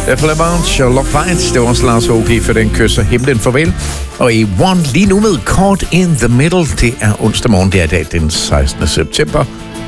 Flamand, Charlotte Fights, det var også Lars H.G. for den kysser himlen farvel. Og i One lige nu med Caught in the Middle, det er onsdag morgen, det er dag den 16. september.